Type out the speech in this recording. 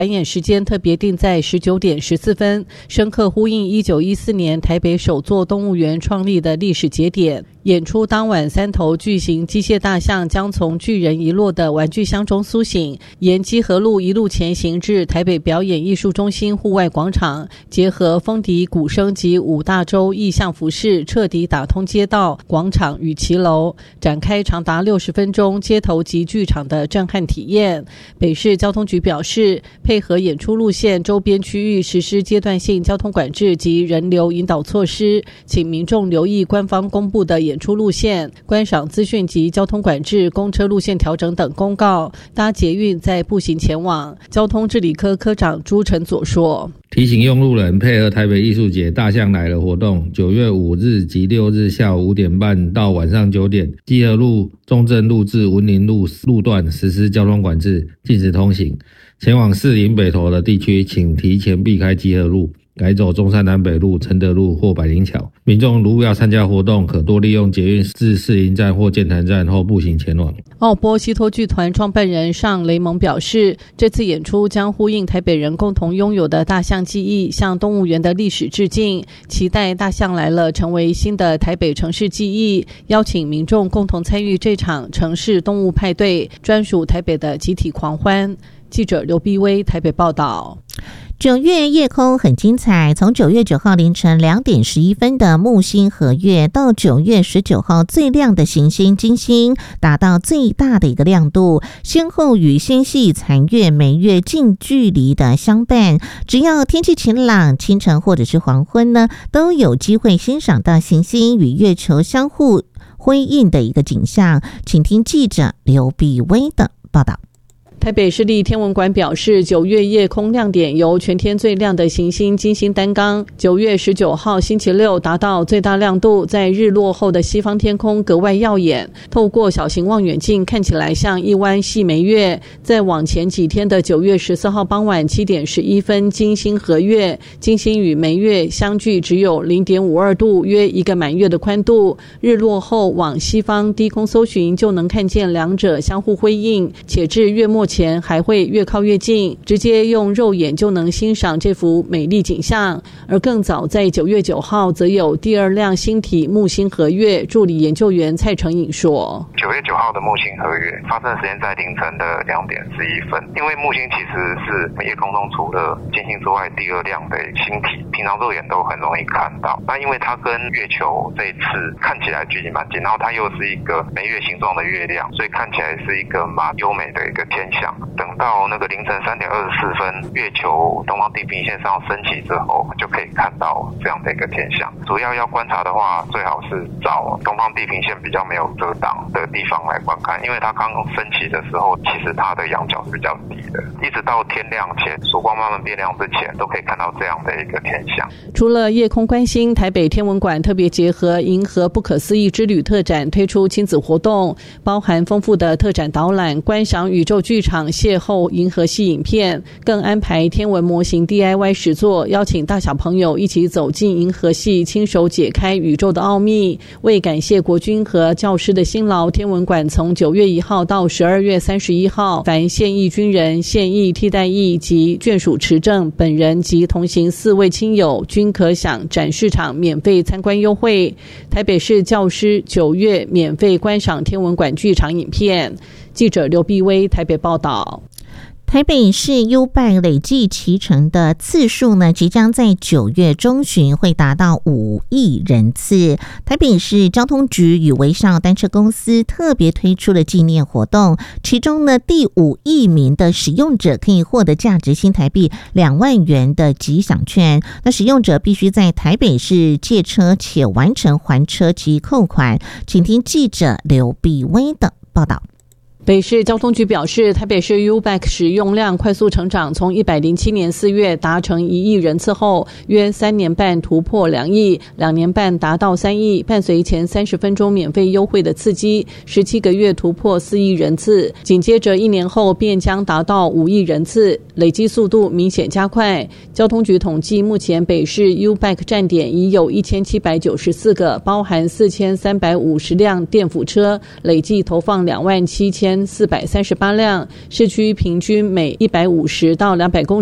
展演时间特别定在19点14分，深刻呼应1914年台北首座动物园创立的历史节点。演出当晚，3头巨型机械大象将从巨人遗落的玩具箱中苏醒，沿基河路一路前行至台北表演艺术中心户外广场，结合风笛、鼓声及五大洲意象服饰，彻底打通街道、广场与骑楼，展开长达60分钟街头及剧场的震撼体验。北市交通局表示，配合演出路线周边区域实施阶段性交通管制及人流引导措施，请民众留意官方公布的演出路线、观赏资讯及交通管制、公车路线调整等公告，搭捷运再步行前往。交通治理科科长朱承佐说， 提醒用路人配合台北艺术节大象来了活动，9月5日及6日下午5点半到晚上9点，基河路、中正路至文林路路段实施交通管制，禁止通行。前往士林北投的地区，请提前避开基河路，改走中山南北路、承德路或百灵桥。民众如要参加活动，可多利用捷运至士林站或剑潭站后步行前往。 奥波西托剧团创办人尚雷蒙表示，这次演出将呼应台北人共同拥有的大象记忆，向动物园的历史致敬，期待大象来了成为新的台北城市记忆，邀请民众共同参与这场城市动物派对，专属台北的集体狂欢。记者刘碧薇台北报道。 9月夜空很精彩，从9月9号凌晨2点11分的木星合月到9月19号最亮的行星金星达到最大的一个亮度，先后与星系残月、每月近距离的相伴。只要天气晴朗，清晨或者是黄昏呢，都有机会欣赏到行星与月球相互辉映的一个景象。请听记者刘碧薇的报道。 台北市立天文馆表示，9月夜空亮点由全天最亮的行星金星担纲。9月19号星期六达到最大亮度，在日落后的西方天空格外耀眼，透过小型望远镜看起来像一弯细眉月。再往前几天的9月14号傍晚7点11分金星合月，金星与眉月相距只有 0.52 度，约一个满月的宽度。日落后往西方低空搜寻，就能看见两者相互辉映，且至月末前还会越靠越近，直接用肉眼就能欣赏这幅美丽景象。而更早在9月9号则有第二亮星体木星合月。助理研究员蔡成颖说 ，9月9号的木星合月发生的时间在凌晨的2点11分，因为木星其实是夜空中除了金星之外第二亮的星体，平常肉眼都很容易看到。那因为它跟月球这一次看起来距离蛮近，然后它又是一个眉月形状的月亮，所以看起来是一个蛮优美的一个天象。等到那个凌晨3点24分，月球东方地平线上升起之后，就可以看到这样的一个天象。主要观察的话，最好是找东方地平线比较没有遮挡的地方来观看，因为它刚升起的时候，其实它的仰角是比较低的，一直到天亮前，曙光慢慢变亮之前，都可以看到这样的一个天象。 除了夜空观星，台北天文馆特别结合银河不可思议之旅特展，推出亲子活动，包含丰富的特展导览、观赏宇宙剧场、邂逅银河系影片，更安排天文模型 DIY 实作，邀请大小朋友一起走进银河系，亲手解开宇宙的奥秘。为感谢国军和教师的辛劳，天文馆从9月1号到12月31号，凡现役军人、现役替代役及眷属持证本人及同行4位亲友均可享展示场免费参观优惠。台北市教师9月免费观赏天文馆剧场影片。记者刘碧薇台北报道。 台北市 U-Bike 累计骑乘的次数呢，即将在9月中旬会达到5亿人次。台北市交通局与微笑单车公司特别推出了纪念活动，其中呢，第5亿名的使用者可以获得价值新台币2万元的吉祥券。那使用者必须在台北市借车且完成还车及扣款。请听记者刘碧薇的报道。 北市交通局表示，台北市 U-Bike 使用量快速成长，从107年4月达成1亿人次后，约3年半突破2亿，2年半达到3亿，伴随前30分钟免费优惠的刺激，17个月突破4亿人次，紧接着1年后便将达到5亿人次，累积速度明显加快。交通局统计，目前北市 U-Bike 站点已有1794个，包含4350辆电辅车，累计投放27000 1438辆，市区平均每150到200公